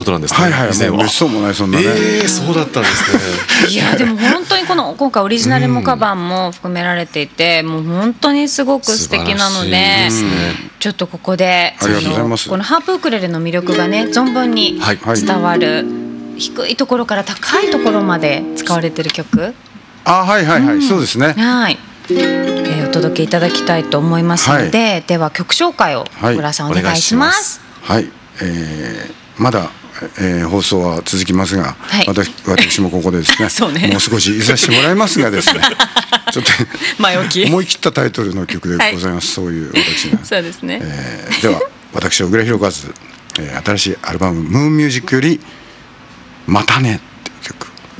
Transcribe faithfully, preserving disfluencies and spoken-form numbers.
ことなんですね。 はいはい、もうめっそうもないそんなね。 えー、そうだったんですね。 いやでも本当にこの今回オリジナルモカ版も含められていて、もう本当にすごく素敵なので、 素晴らしいですね。 ちょっとここでありがとうございます。 このハープウクレレの魅力がね存分にはい伝わる、低いところから高いところまで使われてる曲、 あ、はいはいはい、そうですね。 はい、えーお届けいただきたいと思いますので、はい、では曲紹介を小倉さん、はい、お願いします。 はい、えー、まだ、えー、放送は続きますが、はい、私, 私もここでですねそうね、もう少しいさせてもらいますがですねちょっと前置き思い切ったタイトルの曲でございます、はい、そういう私がそうですね、 えー、では私小倉弘和、えー、新しいアルバム「ムーンミュージック」より「またね」